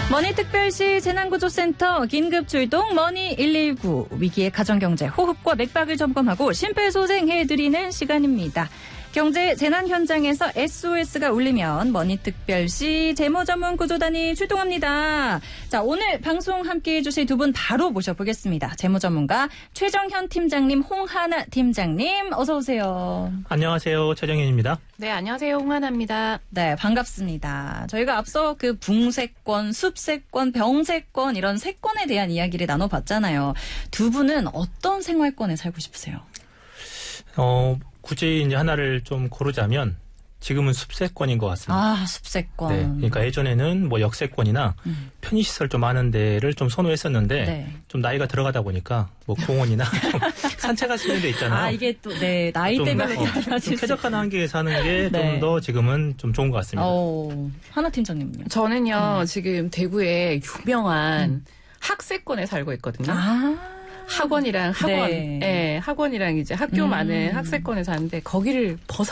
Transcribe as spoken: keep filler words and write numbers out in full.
머니특별시 재난구조센터 긴급출동 머니 일일구 위기의 가정경제 호흡과 맥박을 점검하고 심폐소생해드리는 시간입니다. 경제 재난 현장에서 에스오에스가 울리면 머니특별시 재무전문구조단이 출동합니다. 자, 오늘 방송 함께해 주실 두 분 바로 모셔보겠습니다. 재무전문가 최정현 팀장님, 홍하나 팀장님 어서 오세요. 안녕하세요. 최정현입니다. 네, 안녕하세요. 홍하나입니다. 네, 반갑습니다. 저희가 앞서 그 붕세권, 숲세권, 병세권 이런 세권에 대한 이야기를 나눠봤잖아요. 두 분은 어떤 생활권에 살고 싶으세요? 어, 굳이 이제 하나를 좀 고르자면 지금은 숲세권인 것 같습니다. 아, 숲세권. 네, 그러니까 예전에는 뭐 역세권이나 음. 편의시설 좀 많은 데를 좀 선호했었는데 네. 좀 나이가 들어가다 보니까 뭐 공원이나 좀 산책할 수 있는 데 있잖아요. 아, 이게 또, 네, 나이대별로 좀, 어, 좀 쾌적한 환경에 사는 게 좀 네. 더 지금은 좀 좋은 것 같습니다. 어, 하나 팀장님은요? 저는요, 음. 지금 대구에 유명한 음. 학세권에 살고 있거든요. 아. 학원이랑 학원, 네. 예, 학원이랑 이제 학교 음. 많은 학세권에 사는데 거기를 벗어